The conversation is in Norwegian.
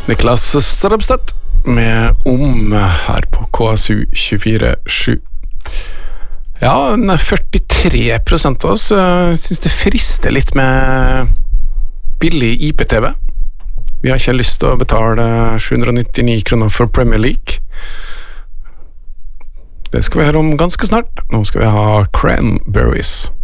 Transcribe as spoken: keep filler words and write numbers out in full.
Niklas Strømstedt med Om her på K S U tjuefire sju. Ja, førtitre prosent av oss uh, synes det frister litt med billig I P T V. Vi har ikke lyst til å betale sju hundre nittioni kroner for Premier League. Det skal vi høre om ganske snart. Nå skal vi ha Cranberries.